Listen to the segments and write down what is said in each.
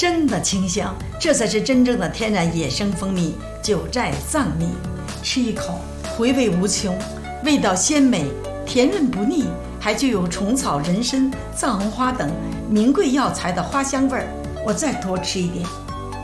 真的清香，这才是真正的天然野生蜂蜜九寨藏蜜。吃一口，回味无穷，味道鲜美，甜润不腻，还具有虫草、人参、藏红花等名贵药材的花香味儿。我再多吃一点。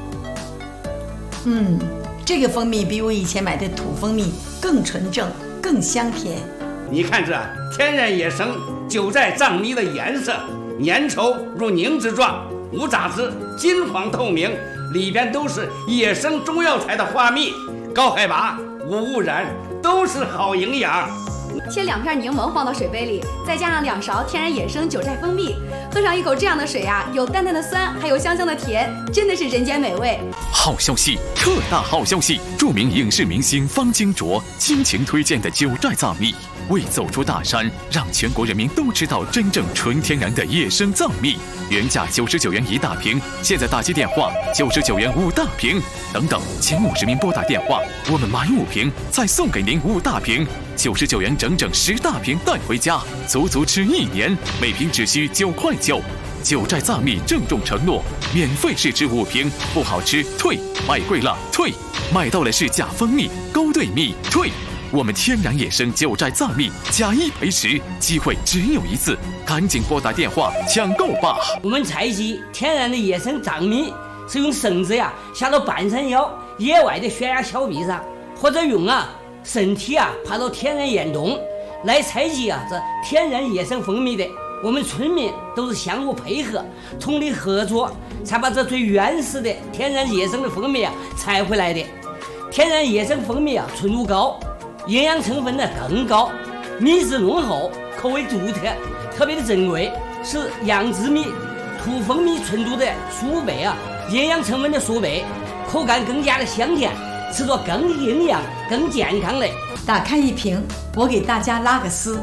这个蜂蜜比我以前买的土蜂蜜更纯正，更香甜。 你看这天然野生九寨藏蜜的颜色，粘稠如凝脂状，无杂质，金黄透明，里边都是野生中药材的花蜜，高海拔，无污染，都是好营养。 切2片柠檬放到水杯里，再加上2勺天然野生九寨蜂蜜，喝上一口这样的水啊，有淡淡的酸，还有香香的甜，真的是人间美味。 好消息，特大好消息！著名影视明星方金卓倾情推荐的九寨藏蜜，为走出大山，让全国人民都知道真正纯天然的野生藏蜜。原价99元1大瓶，现在打击电话99元5大瓶，等等，前50名拨打电话，我们买5瓶再送给您5大瓶，99元整整10大瓶带回家，足足吃1年，每瓶只需9块9。九寨藏蜜郑重承诺，免费试吃5瓶，不好吃退，买贵了退，买到了是假蜂蜜、勾兑蜜退。我们天然野生九寨藏蜜假1赔10，机会只有一次，赶紧拨打电话抢购吧！ 我们采集天然的野生藏蜜，是用绳子下到半山腰野外的悬崖峭壁上，或者用身体爬到天然岩洞来采集这天然野生蜂蜜的。我们村民都是相互配合，通力合作，才把这最原始的天然野生的蜂蜜采回来的。天然野生蜂蜜纯度高，营养成分更高，蜜质浓厚，口味独特，特别的珍贵，是养殖蜜、土蜂蜜纯度的数倍营养成分的数倍，口感更加的香甜，吃着更营养、更健康嘞。 打开一瓶，我给大家拉个丝。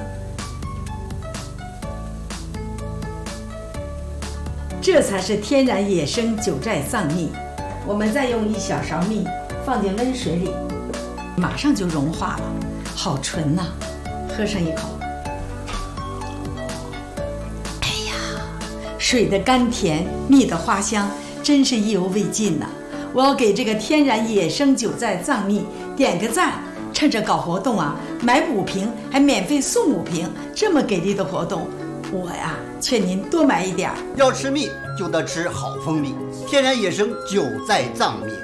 这才是天然野生九寨藏蜜。我们再用1小勺蜜放进温水里，马上就融化了，好纯呐！喝上一口，哎呀，水的甘甜，蜜的花香，真是意犹未尽呐！我要给这个天然野生九寨藏蜜点个赞。趁着搞活动买5瓶还免费送5瓶，这么给力的活动，我劝您多买一点。 要吃蜜就得吃好蜂蜜，天然野生九寨藏蜜。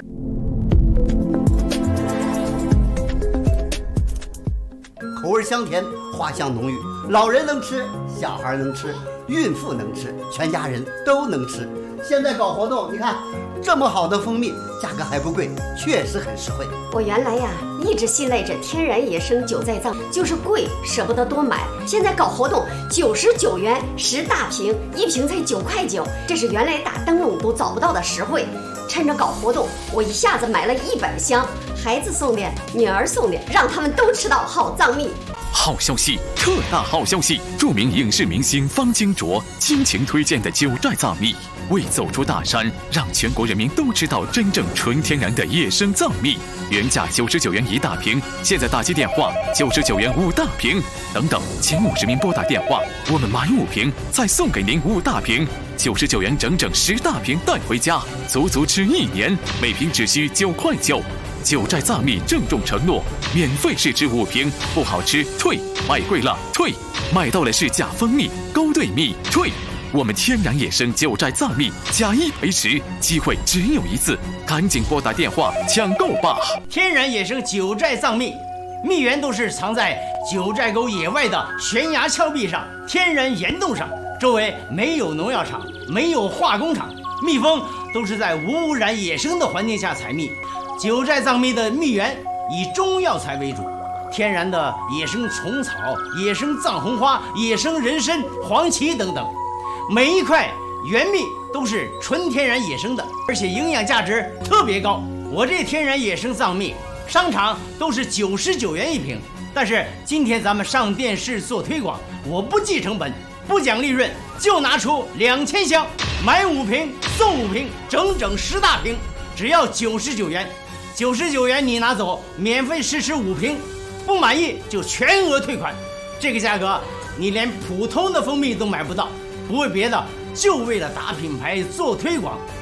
口味香甜，花香浓郁，老人能吃，小孩能吃，孕妇能吃，全家人都能吃。现在搞活动，你看这么好的蜂蜜，价格还不贵，确实很实惠。 我原来一直信赖着天然野生九寨藏，就是贵舍不得多买。现在搞活动，99元10大瓶，1瓶才9块9，这是原来打灯笼都找不到的实惠。趁着搞活动，我一下子买了100箱，孩子送的，女儿送的，让他们都吃到好藏蜜。 好消息，特大好消息！著名影视明星方金卓倾情推荐的九寨藏蜜，为走出大山，让全国人民都知道真正纯天然的野生藏蜜。原价99元1大瓶，现在打击电话99元5大瓶，等等，前50名拨打电话，我们买5瓶再送给您5大瓶，99元整整10大瓶带回家，足足吃1年，每瓶只需9块9。九寨藏蜜郑重承诺，免费试吃5瓶，不好吃退，买贵了退，买到了是假蜂蜜、勾兑蜜退。我们天然野生九寨藏蜜假1赔10，机会只有一次，赶紧拨打电话抢购吧！ 天然野生九寨藏蜜，蜜源都是藏在九寨沟野外的悬崖峭壁上、天然岩洞上，周围没有农药厂，没有化工厂，蜜蜂都是在无污染野生的环境下采蜜。九寨藏蜜的蜜源以中药材为主，天然的野生虫草、野生藏红花、野生人参、黄芪等等，每一块原蜜都是纯天然野生的，而且营养价值特别高。我这天然野生藏蜜，商场都是99元1瓶，但是今天咱们上电视做推广，我不计成本，不讲利润，就拿出2000箱，买5瓶送5瓶，整整10大瓶，只要99元。99元你拿走，免费试吃5瓶，不满意就全额退款。这个价格你连普通的蜂蜜都买不到，不为别的，就为了打品牌做推广，